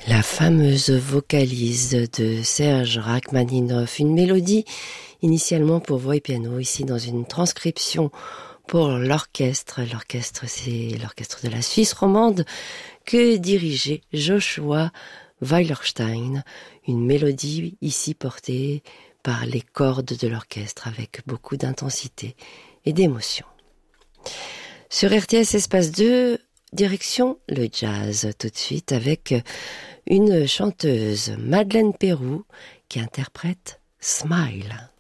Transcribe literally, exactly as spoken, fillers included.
La fameuse vocalise de Serge Rachmaninoff, une mélodie initialement pour voix et piano, ici dans une transcription pour l'orchestre. L'orchestre, c'est l'orchestre de la Suisse romande que dirigeait Joshua Weilerstein. Une mélodie ici portée par les cordes de l'orchestre avec beaucoup d'intensité et d'émotion. Sur R T S Espace deux, direction le jazz tout de suite avec une chanteuse, Madeleine Peyroux, qui interprète Smile.